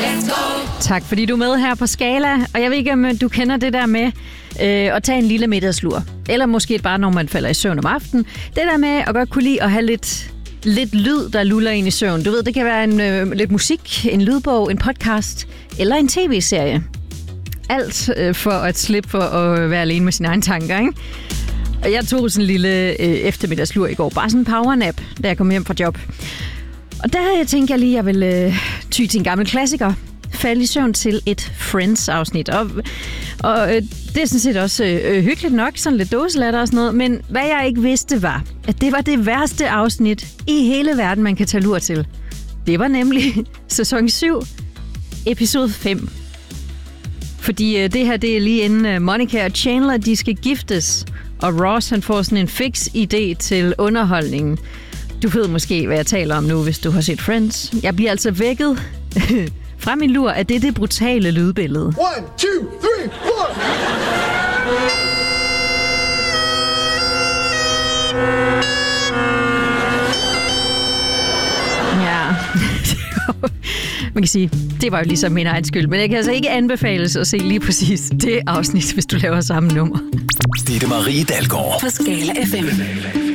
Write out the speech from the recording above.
Tak fordi du er med her på Skala. Og jeg ved ikke, om du kender det der med at tage en lille middagslur. Eller måske bare, når man falder i søvn om aftenen. Det der med at godt kunne lide at have lidt lyd, der luller ind i søvn. Du ved, det kan være lidt musik, en lydbog, en podcast eller en tv-serie. Alt for at slippe for at være alene med sine egne tanker, ikke? Og jeg tog sådan en lille eftermiddagslur i går. Bare sådan en powernap, da jeg kom hjem fra job. Og der tænkte jeg lige, at jeg ville ty til en gammel klassiker. Falde i søvn til et Friends-afsnit. Og det er sådan set også hyggeligt nok, sådan lidt dåselatter og sådan noget. Men hvad jeg ikke vidste var, at det var det værste afsnit i hele verden, man kan tage lur til. Det var nemlig sæson 7, episode 5. Fordi det her, det er lige inden Monica og Chandler, de skal giftes. Og Ross, han får sådan en fix idé til underholdningen. Du ved måske, hvad jeg taler om nu, hvis du har set Friends. Jeg bliver altså vækket fra min lur af det brutale lydbillede. 1, 2, 3, 4! Ja, man kan sige, det var jo ligesom min egen skyld. Men jeg kan altså ikke anbefales at se lige præcis det afsnit, hvis du laver samme nummer. Ditte Marie Dalgaard på Skala FM.